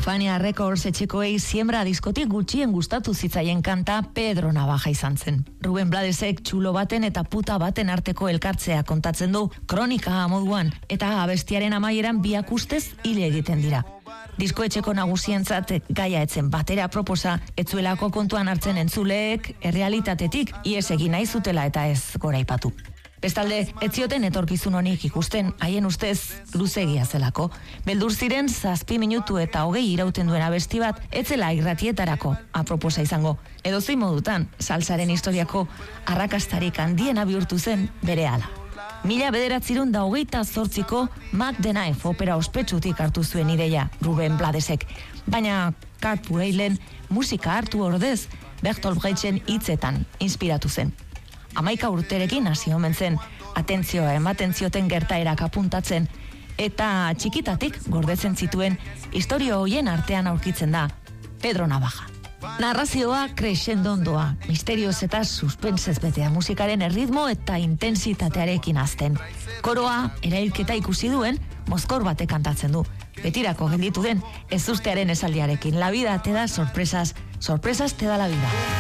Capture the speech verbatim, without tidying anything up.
Fania Records etxekoei Siembra diskotik gutxien gustatu zitzaien kanta Pedro Navaja izan zen. Ruben Bladesek txulo baten eta puta baten arteko elkartzea kontatzen du kronika moduan, eta abestiaren amaieran biak ustez hile egiten dira. Diskoetxeko nagusientzat gaia etzen batera proposa, etzuelako kontuan hartzen entzuleek errealitatetik ies egin nahi zutela eta ez goraipatu. Bestalde, ez zioten etorkizun honik ikusten, haien ustez luzegia zelako. Beldur ziren zazpi minutu eta hogei irauten duen abesti bat, etzela irratietarako aproposa izango. Edozein modutan, salsaren historiako arrakastarik handiena bihurtu zen berehala. Mila bederatzirun da hogeita zortziko Mac the Knife opera ospetsutik hartu zuen ideia Ruben Bladesek. Baina Kurt Weilen musika hartu ordez Bertolt Brechten hitzetan inspiratu zen. Hamaika urterekin hasi omen zen, atentzioa ematen zioten gertaerak apuntatzen, eta txikitatik gordetzen zituen historio hoien artean aurkitzen da Pedro Navaja. Narrazioa crescendondoa, misterioz eta suspensez betea musikaren erritmo eta intensitatearekin azten. Koroa erailketa ikusi duen mozkor batek kantatzen du. Betirako gelditu den ez ustearen esaldiarekin. La vida te da sorpresas, sorpresas te da la vida.